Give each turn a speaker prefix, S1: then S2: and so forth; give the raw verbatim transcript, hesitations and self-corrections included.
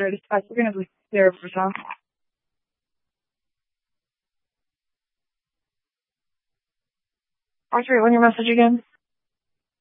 S1: weird. I was gonna be there for some. Arthur, run your message again.